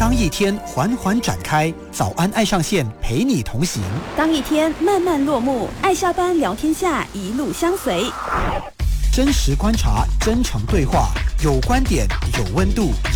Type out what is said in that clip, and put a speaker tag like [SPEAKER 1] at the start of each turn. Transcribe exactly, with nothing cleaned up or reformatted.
[SPEAKER 1] 当一天缓缓展开，早安爱上线陪你同行。
[SPEAKER 2] 当一天慢慢落幕，爱下班聊天下一路相随。
[SPEAKER 1] 真实观察，真诚对话，有观点，有温度。